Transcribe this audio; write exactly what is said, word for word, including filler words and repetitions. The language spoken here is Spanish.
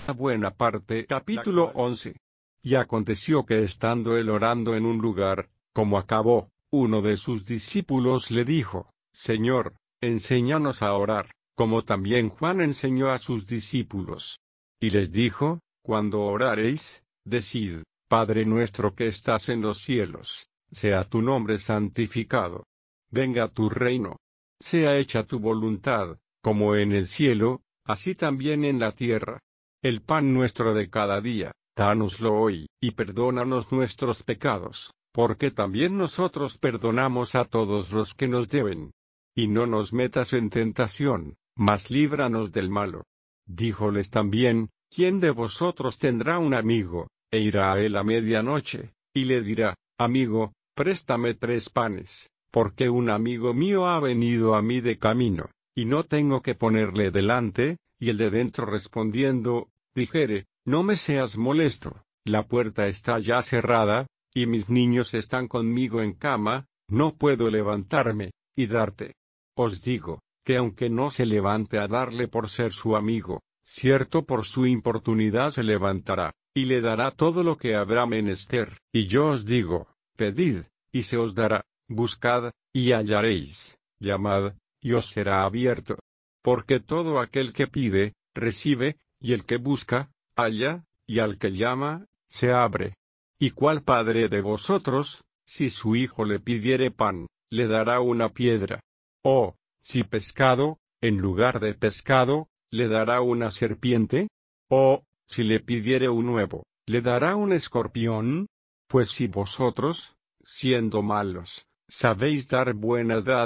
Buena parte. Capítulo once. Y aconteció que estando él orando en un lugar, como acabó, uno de sus discípulos le dijo: Señor, enséñanos a orar, como también Juan enseñó a sus discípulos. Y les dijo: Cuando orareis, decid: Padre nuestro que estás en los cielos, sea tu nombre santificado. Venga tu reino. Sea hecha tu voluntad, como en el cielo, así también en la tierra. El pan nuestro de cada día, dánoslo hoy, y perdónanos nuestros pecados, porque también nosotros perdonamos a todos los que nos deben. Y no nos metas en tentación, mas líbranos del malo. Díjoles también: ¿Quién de vosotros tendrá un amigo, e irá a él a medianoche, y le dirá: Amigo, préstame tres panes, porque un amigo mío ha venido a mí de camino, y no tengo que ponerle delante? Y el de dentro respondiendo, dijere: No me seas molesto, la puerta está ya cerrada, y mis niños están conmigo en cama, no puedo levantarme, y darte. Os digo, que aunque no se levante a darle por ser su amigo, cierto por su importunidad se levantará, y le dará todo lo que habrá menester. Y yo os digo: pedid, y se os dará; buscad, y hallaréis; llamad, y os será abierto. Porque todo aquel que pide, recibe, y el que busca, halla, y al que llama, se abre. ¿Y cuál padre de vosotros, si su hijo le pidiere pan, le dará una piedra? O, si pescado, en lugar de pescado, le dará una serpiente? O, si le pidiere un huevo, le dará un escorpión? Pues si vosotros, siendo malos, sabéis dar buenas dádivas